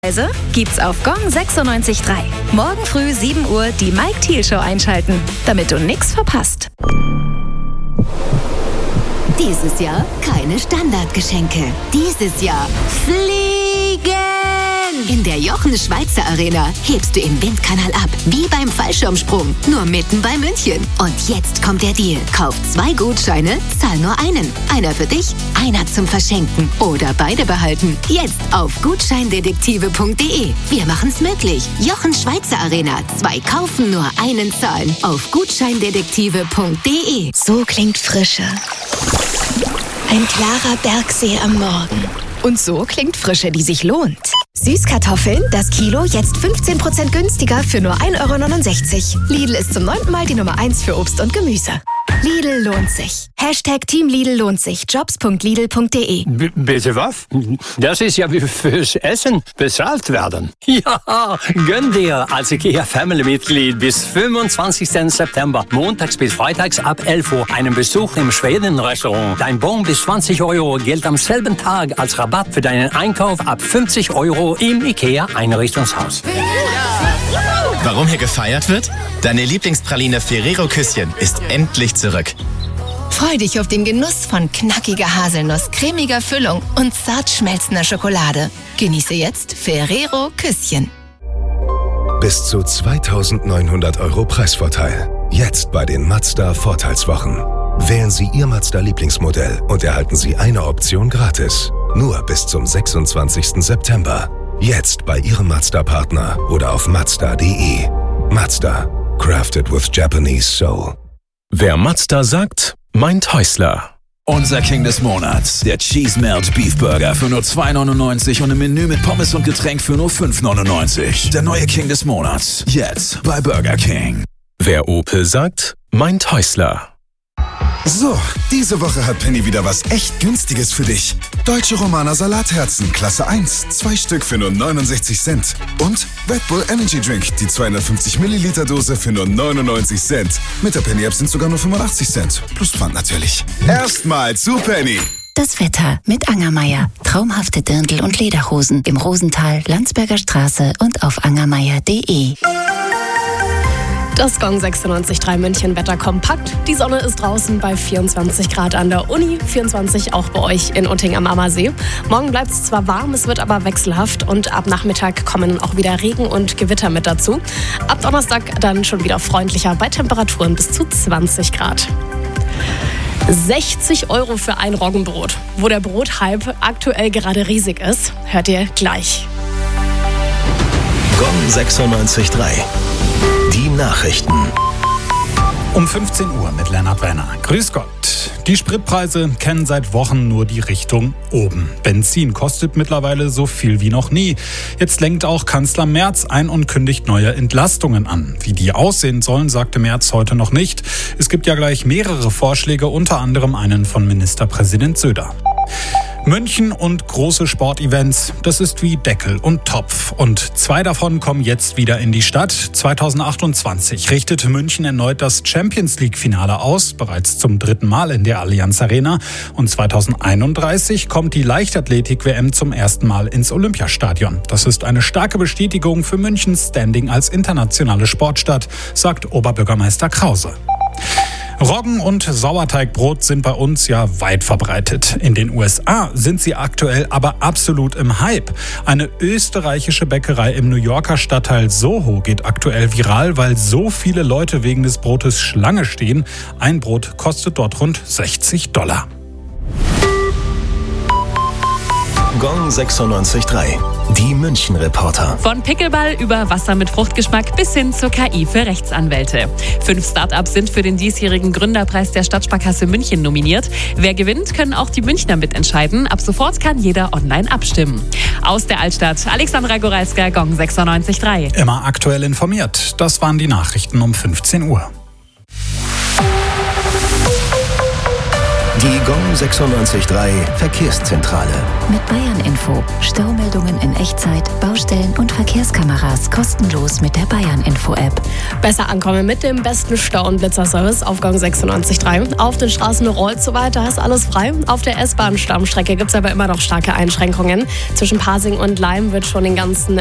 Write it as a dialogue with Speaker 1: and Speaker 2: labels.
Speaker 1: Gibt's auf Gong 96.3. Morgen früh 7 Uhr die Mike Thiel Show einschalten, damit du nichts verpasst.
Speaker 2: Dieses Jahr keine Standardgeschenke. Dieses Jahr fliegen! In der Jochen Schweizer Arena hebst du im Windkanal ab, wie beim Fallschirmsprung, nur mitten bei München. Und jetzt kommt der Deal. Kauf 2 Gutscheine, zahl nur einen. Einer für dich, einer zum Verschenken oder beide behalten. Jetzt auf gutscheindetektive.de. Wir machen's möglich. Jochen Schweizer Arena. 2 kaufen, nur einen zahlen. Auf gutscheindetektive.de.
Speaker 3: So klingt Frische. Ein klarer Bergsee am Morgen. Und so klingt Frische, die sich lohnt. Süßkartoffeln, das Kilo jetzt 15% günstiger für nur 1,69 €. Lidl ist zum 9. Mal die Nummer 1 für Obst und Gemüse. Lidl lohnt sich. #Team Lidl lohnt sich. Jobs.lidl.de.
Speaker 4: Bitte was? Das ist ja wie fürs Essen bezahlt werden. Ja, gönn dir als IKEA-Family-Mitglied bis 25. September, montags bis freitags ab 11 Uhr, einen Besuch im Schweden-Restaurant. Dein Bon bis 20 € gilt am selben Tag als Rabatt für deinen Einkauf ab 50 € im IKEA-Einrichtungshaus.
Speaker 5: Warum hier gefeiert wird? Deine Lieblingspraline Ferrero Küsschen ist endlich zurück.
Speaker 3: Freu dich auf den Genuss von knackiger Haselnuss, cremiger Füllung und zart schmelzender Schokolade. Genieße jetzt Ferrero Küsschen.
Speaker 6: Bis zu 2.900 € Preisvorteil. Jetzt bei den Mazda Vorteilswochen. Wählen Sie Ihr Mazda-Lieblingsmodell und erhalten Sie eine Option gratis. Nur bis zum 26. September. Jetzt bei Ihrem Mazda-Partner oder auf Mazda.de. Mazda. Crafted with Japanese Soul.
Speaker 7: Wer Mazda sagt, meint Häusler.
Speaker 8: Unser King des Monats, der Cheese Melt Beef Burger für nur 2,99 € und im Menü mit Pommes und Getränk für nur 5,99 €. Der neue King des Monats, jetzt bei Burger King.
Speaker 7: Wer Opel sagt, meint Häusler.
Speaker 9: So, diese Woche hat Penny wieder was echt Günstiges für dich. Deutsche Romaner Salatherzen, Klasse 1, 2 Stück für nur 69 Cent. Und Red Bull Energy Drink, die 250 Milliliter Dose für nur 99 Cent. Mit der Penny App sind sogar nur 85 Cent. Plus Pfand natürlich. Erstmal zu Penny.
Speaker 2: Das Wetter mit Angermeier. Traumhafte Dirndl und Lederhosen im Rosental, Landsberger Straße und auf angermeier.de.
Speaker 10: Das Gong 96.3 München Wetter kompakt. Die Sonne ist draußen bei 24 Grad an der Uni, 24 auch bei euch in Utting am Ammersee. Morgen bleibt es zwar warm, es wird aber wechselhaft und ab Nachmittag kommen auch wieder Regen und Gewitter mit dazu. Ab Donnerstag dann schon wieder freundlicher bei Temperaturen bis zu 20 Grad. 60 € für ein Roggenbrot. Wo der Brothype aktuell gerade riesig ist, hört ihr gleich.
Speaker 7: Gong 96.3. Die Nachrichten.
Speaker 11: Um 15 Uhr mit Lennart Werner. Grüß Gott. Die Spritpreise kennen seit Wochen nur die Richtung oben. Benzin kostet mittlerweile so viel wie noch nie. Jetzt lenkt auch Kanzler Merz ein und kündigt neue Entlastungen an. Wie die aussehen sollen, sagte Merz heute noch nicht. Es gibt ja gleich mehrere Vorschläge, unter anderem einen von Ministerpräsident Söder. München und große Sportevents, das ist wie Deckel und Topf. Und 2 davon kommen jetzt wieder in die Stadt. 2028 richtet München erneut das Champions-League-Finale aus, bereits zum 3. Mal in der Allianz Arena. Und 2031 kommt die Leichtathletik-WM zum ersten Mal ins Olympiastadion. Das ist eine starke Bestätigung für Münchens Standing als internationale Sportstadt, sagt Oberbürgermeister Krause. Roggen- und Sauerteigbrot sind bei uns ja weit verbreitet. In den USA sind sie aktuell aber absolut im Hype. Eine österreichische Bäckerei im New Yorker Stadtteil Soho geht aktuell viral, weil so viele Leute wegen des Brotes Schlange stehen. Ein Brot kostet dort rund $60.
Speaker 7: Gong 96.3. Die München-Reporter.
Speaker 12: Von Pickleball über Wasser mit Fruchtgeschmack bis hin zur KI für Rechtsanwälte. 5 Startups sind für den diesjährigen Gründerpreis der Stadtsparkasse München nominiert. Wer gewinnt, können auch die Münchner mitentscheiden. Ab sofort kann jeder online abstimmen. Aus der Altstadt, Alexandra Goralska, Gong 96.3.
Speaker 11: Immer aktuell informiert. Das waren die Nachrichten um 15 Uhr.
Speaker 7: Die Gong 96.3 Verkehrszentrale.
Speaker 2: Mit Bayern Info. Staumeldungen in Echtzeit, Baustellen und Verkehrskameras kostenlos mit der Bayern Info App.
Speaker 10: Besser ankommen mit dem besten Stau- und Blitzerservice auf Gong 96.3. Auf den Straßen rollt so weiter, ist alles frei. Auf der S-Bahn-Stammstrecke gibt es aber immer noch starke Einschränkungen. Zwischen Pasing und Laim wird schon den ganzen